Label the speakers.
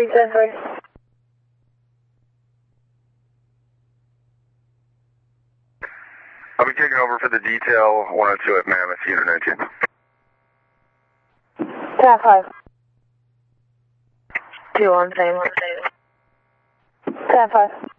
Speaker 1: 373.
Speaker 2: I'll be taking over for the detail 102 at Mammoth, Unit 19.
Speaker 1: 10-5. 2 on same. 10-5.